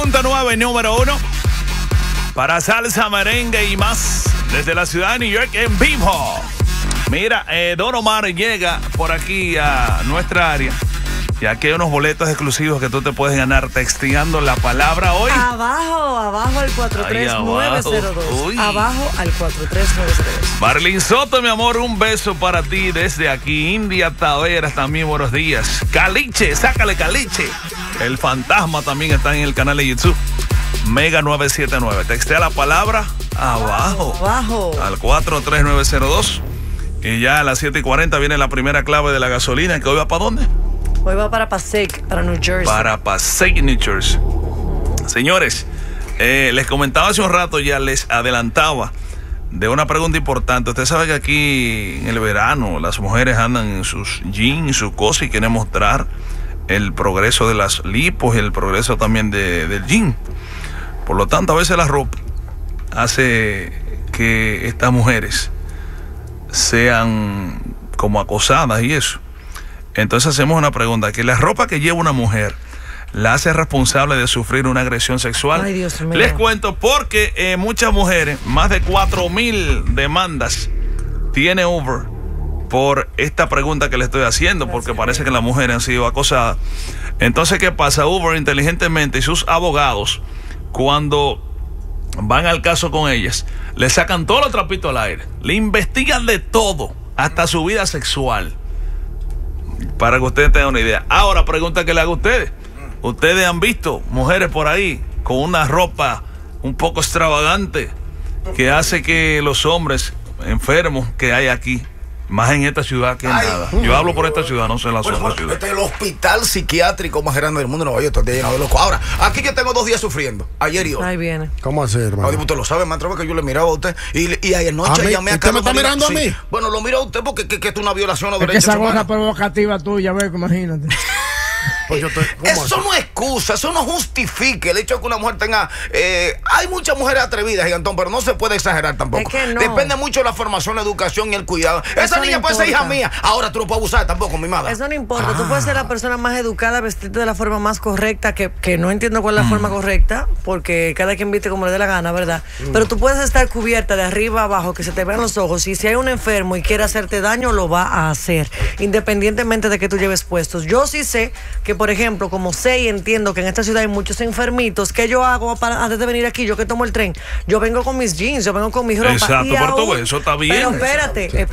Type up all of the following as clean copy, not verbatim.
100.9, número 1. Para salsa, merengue y más. Desde la ciudad de New York en vivo. Mira, Don Omar llega por aquí a nuestra área. Y aquí hay unos boletos exclusivos que tú te puedes ganar texteando la palabra hoy. Abajo al 43902. Abajo al 43902. Marlin Soto, mi amor, un beso para ti desde aquí. India Taveras también, buenos días. Caliche, sácale Caliche. El fantasma también está en el canal de YouTube. Mega 979. Textea la palabra abajo. Al 43902. Y ya a las 7:40 viene la primera clave de la gasolina. ¿Que hoy va para dónde? Hoy va para Passaic, para New Jersey. Para Passaic, New Jersey. Señores, les comentaba hace un rato, ya les adelantaba de una pregunta importante. Usted sabe que aquí en el verano las mujeres andan en sus jeans, sus cosas y quieren mostrar el progreso de las lipos y el progreso también del jean. Por lo tanto, a veces la ropa hace que estas mujeres sean como acosadas y eso. Entonces hacemos una pregunta, que la ropa que lleva una mujer la hace responsable de sufrir una agresión sexual. Ay, Dios mío. Les cuento porque muchas mujeres, más de 4,000 demandas tiene Uber por esta pregunta que le estoy haciendo, porque parece que las mujeres han sido acosadas. Entonces, ¿qué pasa? Uber inteligentemente y sus abogados, cuando van al caso con ellas, le sacan todos los trapitos al aire, le investigan de todo, hasta su vida sexual, para que ustedes tengan una idea. Ahora, pregunta que le hago a ustedes. ¿Ustedes han visto mujeres por ahí con una ropa un poco extravagante que hace que los hombres enfermos que hay aquí, más en esta ciudad que en nada? Yo hablo por esta ciudad, no sé en las otras ciudades. Este es el hospital psiquiátrico más grande del mundo de Nueva York, está lleno de locos. Ahora, aquí yo tengo 2 días sufriendo, ayer y hoy. Ahí viene. ¿Cómo hacer, hermano? No, usted lo sabe, maestro, que yo le miraba a usted y ayer noche llamé a ¿Usted me está mirando a mí? Sí. Bueno, lo miro a usted porque que es una violación a los Es que derechos esa humanos. cosa provocativa tuya, ve, imagínate. Pues Eso no es excusa, eso no justifica el hecho de que una mujer tenga... hay muchas mujeres atrevidas, Gigantón, pero no se puede exagerar tampoco. Es que no. Depende mucho de la formación, la educación y el cuidado. Esa no niña puede ser hija importa. mía, ahora tú no puedes abusar tampoco, mi madre. Eso no importa, tú puedes ser la persona más educada, vestirte de la forma más correcta, que no entiendo cuál es la forma correcta, porque cada quien viste como le dé la gana, ¿verdad? Pero tú puedes estar cubierta de arriba a abajo, que se te vean los ojos, y si hay un enfermo y quiere hacerte daño, lo va a hacer, independientemente de que tú lleves puestos. Yo sí sé que, por ejemplo, como sé y entiendo que en esta ciudad hay muchos enfermitos, ¿qué yo hago antes de venir aquí? Yo que tomo el tren, yo vengo con mis jeans, yo vengo con mis ropas. Exacto, y pero aún, eso está bien. Pero espérate.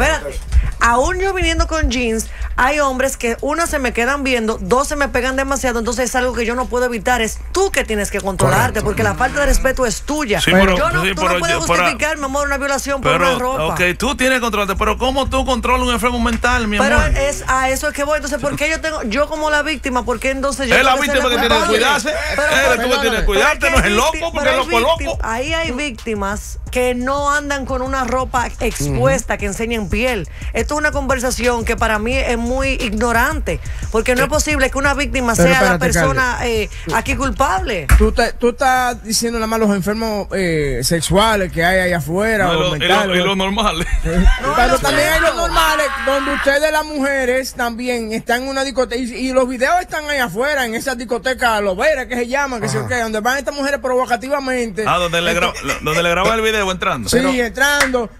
Aún yo viniendo con jeans, hay hombres que, 1, se me quedan viendo, 2, se me pegan demasiado, entonces es algo que yo no puedo evitar. Es tú que tienes que controlarte. Correcto. Porque la falta de respeto es tuya. Sí, tú pero, no puedes justificar, mi amor, una violación por una ropa. Ok, tú tienes que controlarte, pero ¿cómo tú controlas un enfermo mental, mi amor? Pero a eso es que voy. Entonces, ¿por qué yo como la víctima, por qué entonces yo... Es la víctima que tiene que cuidarse. Tú que tienes que cuidarte, no es el loco, porque es loco. Ahí hay víctimas que no andan con una ropa expuesta, que enseñen piel. Esto es una conversación que para mí es muy ignorante, porque no es posible que una víctima sea la persona aquí culpable. Tú estás diciendo nada más los enfermos sexuales que hay allá afuera, o mentales. Y los normales. Pero también hay los normales, donde ustedes, las mujeres, también están en una discoteca, y los videos están allá afuera, en esas discotecas loberas que se llaman, que se donde van estas mujeres provocativamente. Donde le graban el video entrando. Sí, entrando,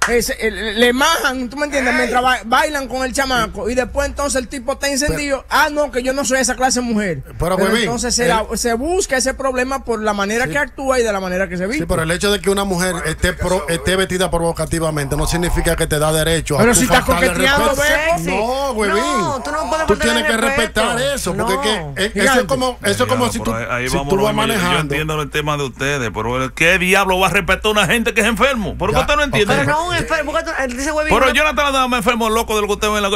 le majan, ¿tú me entiendes? Mientras bailan con el chamaco, y después entonces el tipo está encendido. No, que yo no soy esa clase de mujer. Pero entonces se busca ese problema por la manera que actúa y de la manera que se viste. Sí, pero el hecho de que una mujer esté vestida provocativamente no significa que te da derecho a... Pero si estás coqueteando, no, huevín. No, tú tienes que respetar eso, porque eso es como si tú vas manejando. Yo entiendo el tema de ustedes, pero ¿qué diablo va a respetar a una gente que es enfermo? ¿Por qué usted no entiende? Pero no un enfermo, él dice huevín. Pero yo no estoy hablando de enfermo loco de lo que usted ve en la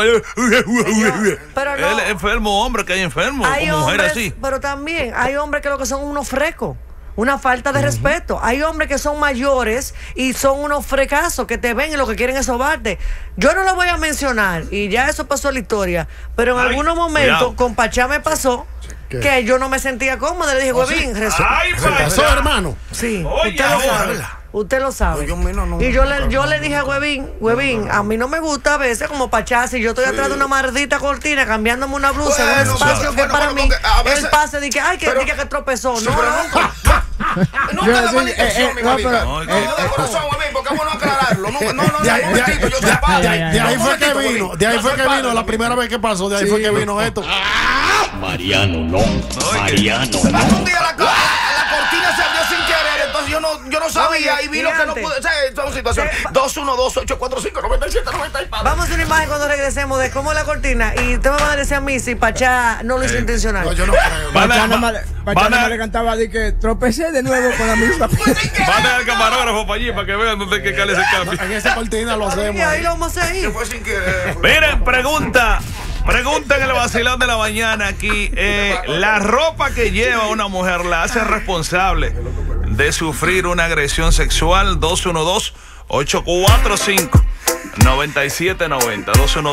calle. Pero no. Él es enfermo, hombre, que hay enfermo, Hay como mujer hombres, así. pero también hay hombres que lo que son unos frecos. Una falta de respeto. Hay hombres que son mayores y son unos frecazos que te ven y lo que quieren es sobarte. Yo no lo voy a mencionar y ya eso pasó en la historia, pero en algunos momentos con Pachá me pasó que yo no me sentía cómoda. Le dije, huevín, ¿Qué pasó, hermano? Sí, usted lo sabe. Usted lo sabe. Y yo le dije a Huevín, a mí no me gusta a veces como Pachá, si yo estoy atrás de una maldita cortina cambiándome una blusa en un espacio que para mí el pase de que, ay, que tropezó. No. No te da maldición, mi mamita. No de corazón, porque es bueno aclararlo. No, de ahí fue que vino. De ahí fue que vino la primera vez que pasó. De ahí fue que vino esto. Mariano, no. Mariano, no. Un día la cortina se abrió sin querer, entonces yo no sabía y vino que no pude. Son situaciones. 212-845-9790. Vamos a hacer una imagen cuando regresemos de cómo la cortina. Y usted me va a decir a mí si Pachá no lo hizo intencional. No, yo no creo. Pachá no le cantaba de que tropecé de nuevo con la misma pieza. Van al camarógrafo para allí para que vean dónde que cale ese cambio. En esa cortina lo hacemos. Ahí lo vamos a ir. Fue sin querer. Miren, pregunta en el vacilón de la mañana aquí. La ropa que lleva una mujer la hace responsable de sufrir una agresión sexual. 212-845-9790.